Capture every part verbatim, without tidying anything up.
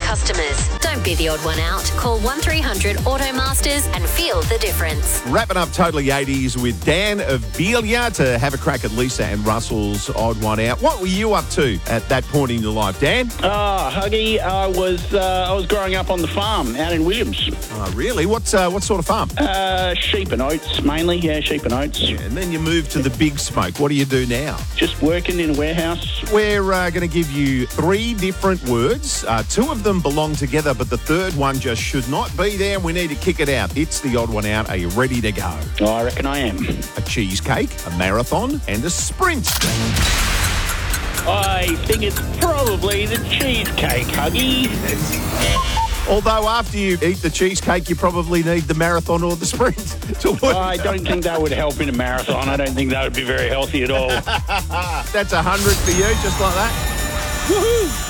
customers. Don't be the odd one out. Call one three hundred Automasters and feel the difference. Wrapping up Totally eighties with Dan of Belia to have a crack at Lisa and Russell's Odd One Out. What were you up to at that point in your life, Dan? Oh, Huggy, I was uh, I was growing up on the farm out in Williams. Oh, really? What, uh, what sort of farm? Uh, sheep and oats, mainly. Yeah, sheep and oats. Yeah, and then you moved to the big smoke. What do you do now? Just working in a warehouse. We're uh, going to give you three different words. Uh, two of them belong together, but the third one just should not be there. We need to kick it out. It's the odd one out. Are you ready to go? Oh, I reckon I am. A cheesecake, a marathon, and a sprint. I think it's probably the cheesecake, Huggy. Although after you eat the cheesecake, you probably need the marathon or the sprint to win. I don't think that would help in a marathon. I don't think that would be very healthy at all. That's a hundred for you, just like that. Woohoo!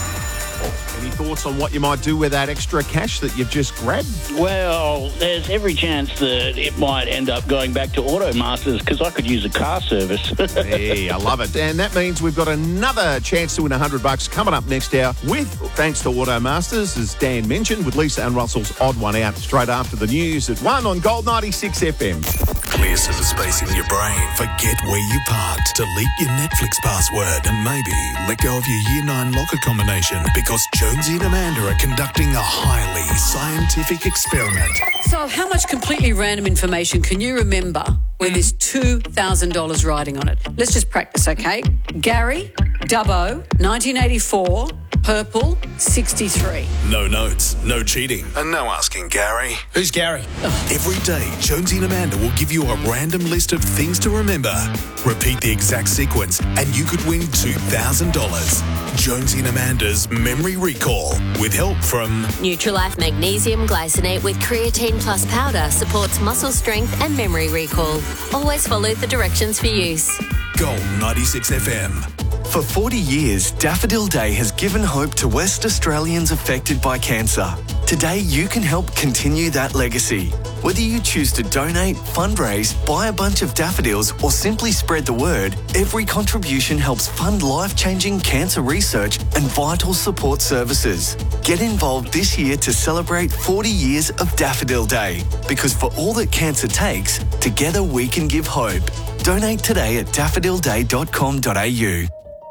Any thoughts on what you might do with that extra cash that you've just grabbed? Well, there's every chance that it might end up going back to Automasters because I could use a car service. Hey, I love it. And that means we've got another chance to win one hundred bucks coming up next hour with, thanks to Automasters, as Dan mentioned, with Lisa and Russell's Odd One Out straight after the news at one on Gold ninety-six F M. Clear some space in your brain. Forget where you parked. Delete your Netflix password and maybe let go of your Year nine locker combination because Jonesy and Amanda are conducting a highly scientific experiment. So how much completely random information can you remember where there's two thousand dollars riding on it? Let's just practice, okay? Gary, Dubbo, nineteen eighty-four, purple, sixty-three. No notes, no cheating, and no asking Gary. Who's Gary? Every day, Jonesy and Amanda will give you a random list of things to remember. Repeat the exact sequence, and you could win two thousand dollars. Jonesy and Amanda's Memory Recall, with help from Nutrilife Magnesium Glycinate with Creatine Plus Powder supports muscle strength and memory recall. Always follow the directions for use. Gold ninety-six F M. For forty years, Daffodil Day has given hope to West Australians affected by cancer. Today, you can help continue that legacy. Whether you choose to donate, fundraise, buy a bunch of daffodils, or simply spread the word, every contribution helps fund life-changing cancer research and vital support services. Get involved this year to celebrate forty years of Daffodil Day. Because for all that cancer takes, together we can give hope. Donate today at daffodil day dot com dot a u.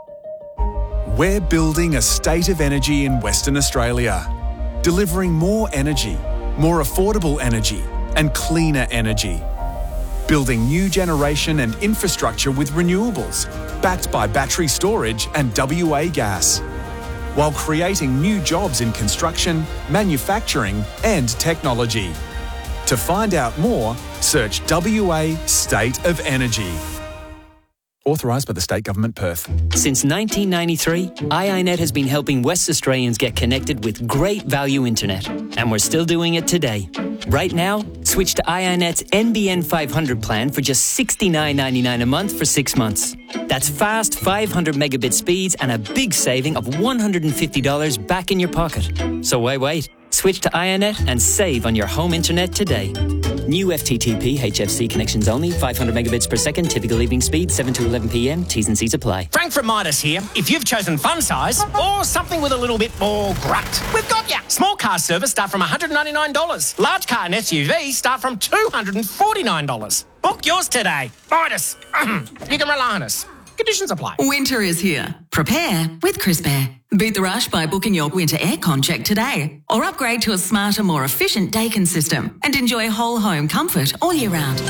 We're building a state of energy in Western Australia, delivering more energy, more affordable energy, and cleaner energy. Building new generation and infrastructure with renewables, backed by battery storage and W A gas, while creating new jobs in construction, manufacturing, and technology. To find out more, search W A State of Energy. Authorised by the State Government, Perth. Since nineteen ninety-three, iiNet has been helping West Australians get connected with great value internet. And we're still doing it today. Right now, switch to iiNet's N B N five hundred plan for just sixty-nine ninety-nine a month for six months. That's fast five hundred megabit speeds and a big saving of one hundred fifty dollars back in your pocket. So why wait? Switch to iiNet and save on your home internet today. New F T T P H F C connections only, five hundred megabits per second, typical evening speed, seven to eleven p m, T's and C's apply. Frank from Midas here. If you've chosen fun size or something with a little bit more grunt, we've got ya. Small car service start from one hundred ninety-nine dollars. Large car and S U V start from two hundred forty-nine dollars. Book yours today. Midas. You can rely on us. Conditions apply. Winter is here. Prepare with Crisp Air. Beat the rush by booking your winter aircon check today, or upgrade to a smarter, more efficient Daikin system and enjoy whole home comfort all year round.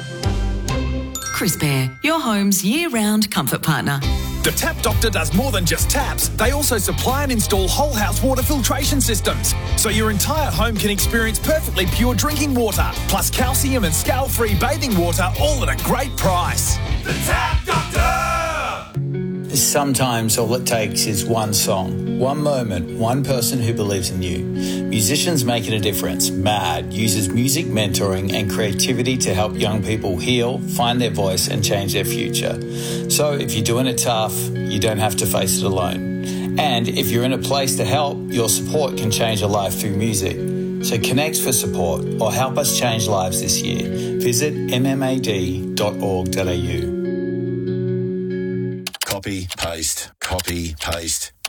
Crisp Air, your home's year-round comfort partner. The Tap Doctor does more than just taps. They also supply and install whole house water filtration systems, so your entire home can experience perfectly pure drinking water, plus calcium and scale-free bathing water, all at a great price. The Tap Doctor! Sometimes all it takes is one song, one moment, one person who believes in you. Musicians Making a Difference, MAD, uses music mentoring and creativity to help young people heal, find their voice and change their future. So if you're doing it tough, you don't have to face it alone. And if you're in a place to help, your support can change a life through music. So connect for support or help us change lives this year. Visit m m a d dot org dot a u. Copy, paste, copy, paste,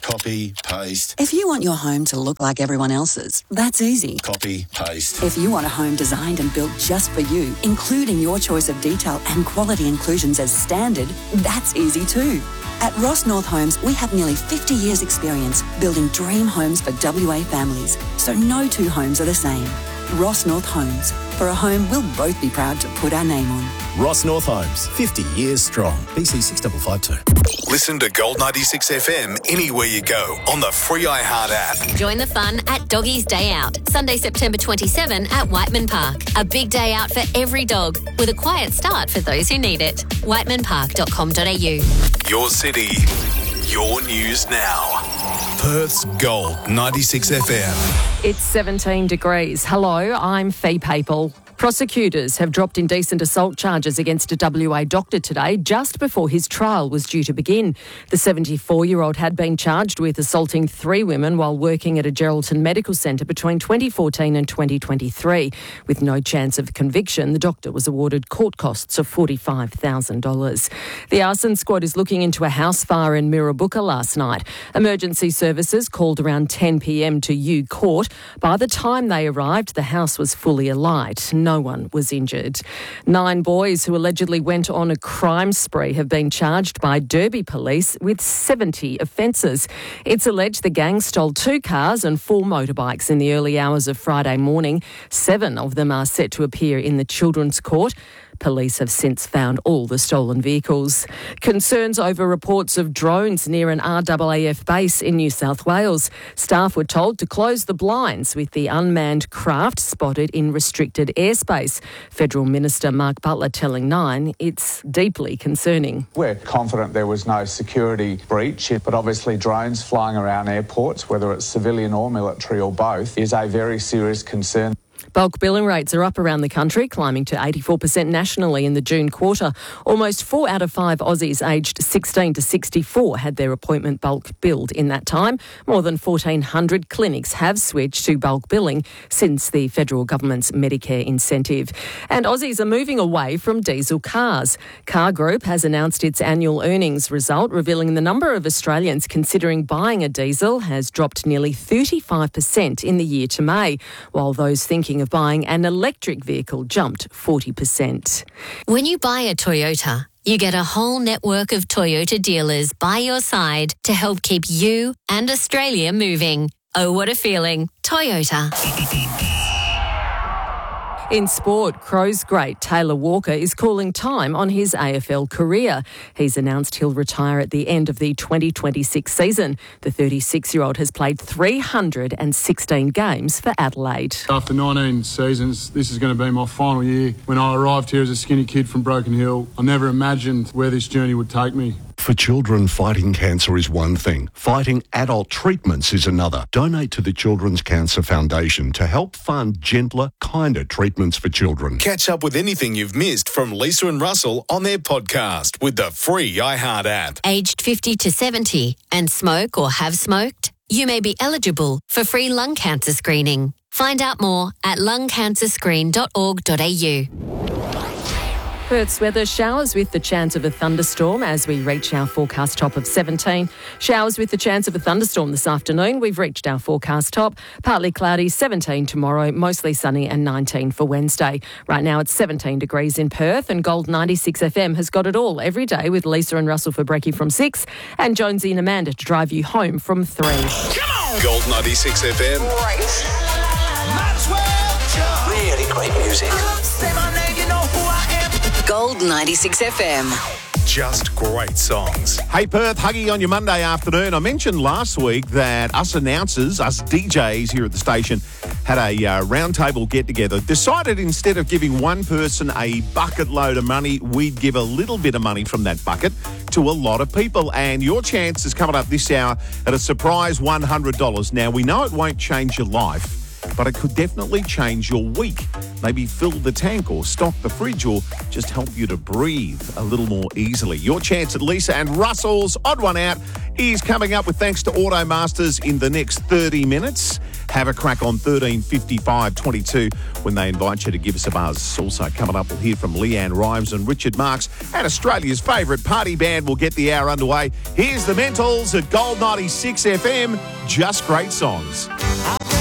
Copy, paste. If you want your home to look like everyone else's, that's easy. Copy, paste. If you want a home designed and built just for you, including your choice of detail and quality inclusions as standard, that's easy too. At Ross North Homes, we have nearly fifty years experience building dream homes for W A families, so no two homes are the same. Ross North Homes, for a home we'll both be proud to put our name on. Ross North Homes, fifty years strong. B C six five five two. Listen to Gold ninety-six F M anywhere you go on the free iHeart app. Join the fun at Doggies Day Out, Sunday, September twenty-seventh at Whiteman Park. A big day out for every dog, with a quiet start for those who need it. whiteman park dot com dot a u. Your city, your news now. Perth's Gold ninety-six F M. It's seventeen degrees. Hello, I'm Fee Papal. Prosecutors have dropped indecent assault charges against a W A doctor today, just before his trial was due to begin. The seventy-four-year-old had been charged with assaulting three women while working at a Geraldton Medical Centre between twenty fourteen and twenty twenty-three. With no chance of conviction, the doctor was awarded court costs of forty-five thousand dollars. The arson squad is looking into a house fire in Mirrabooka last night. Emergency services called around ten p m to U Court. By the time they arrived, the house was fully alight. No one was injured. Nine boys who allegedly went on a crime spree have been charged by Derby Police with seventy offences. It's alleged the gang stole two cars and four motorbikes in the early hours of Friday morning. Seven of them are set to appear in the Children's Court. Police have since found all the stolen vehicles. Concerns over reports of drones near an R A A F base in New South Wales. Staff were told to close the blinds with the unmanned craft spotted in restricted airspace. Federal Minister Mark Butler telling Nine it's deeply concerning. We're confident there was no security breach, but obviously drones flying around airports, whether it's civilian or military or both, is a very serious concern. Bulk billing rates are up around the country, climbing to eighty-four percent nationally in the June quarter. Almost four out of five Aussies aged sixteen to sixty-four had their appointment bulk billed in that time. More than fourteen hundred clinics have switched to bulk billing since the federal government's Medicare incentive. And Aussies are moving away from diesel cars. Car Group has announced its annual earnings result, revealing the number of Australians considering buying a diesel has dropped nearly thirty-five percent in the year to May, while those thinking of buying an electric vehicle jumped forty percent. When you buy a Toyota, you get a whole network of Toyota dealers by your side to help keep you and Australia moving. Oh, what a feeling. Toyota. In sport, Crows great Taylor Walker is calling time on his A F L career. He's announced he'll retire at the end of the twenty twenty-six season. The thirty-six-year-old has played three hundred sixteen games for Adelaide. After nineteen seasons, this is going to be my final year. When I arrived here as a skinny kid from Broken Hill, I never imagined where this journey would take me. For children, fighting cancer is one thing. Fighting adult treatments is another. Donate to the Children's Cancer Foundation to help fund gentler, kinder treatments for children. Catch up with anything you've missed from Lisa and Russell on their podcast with the free iHeart app. Aged fifty to seventy and smoke or have smoked? You may be eligible for free lung cancer screening. Find out more at lung cancer screen dot org dot a u. Perth's weather, showers with the chance of a thunderstorm as we reach our forecast top of seventeen. Showers with the chance of a thunderstorm this afternoon. We've reached our forecast top. Partly cloudy, seventeen tomorrow, mostly sunny and nineteen for Wednesday. Right now it's seventeen degrees in Perth, and Gold ninety-six F M has got it all every day with Lisa and Russell for brekkie from six and Jonesy and Amanda to drive you home from three. Come on! Gold ninety-six F M. Right. Might as well jump. Really great music. Say my name, you know who I am. Gold ninety-six F M. Just great songs. Hey Perth, Huggy on your Monday afternoon. I mentioned last week that us announcers, us D Js here at the station, had a uh, roundtable get-together. Decided instead of giving one person a bucket load of money, we'd give a little bit of money from that bucket to a lot of people. And your chance is coming up this hour at a surprise one hundred dollars. Now, we know it won't change your life, but it could definitely change your week. Maybe fill the tank or stock the fridge or just help you to breathe a little more easily. Your chance at Lisa and Russell's Odd One Out is coming up with thanks to Automasters in the next thirty minutes. have a crack on thirteen fifty-five twenty-two when they invite you to give us a buzz. Also coming up, we'll hear from Leanne Rives and Richard Marks, and Australia's favourite party band will get the hour underway. Here's the Mentals at Gold ninety-six F M. Just great songs.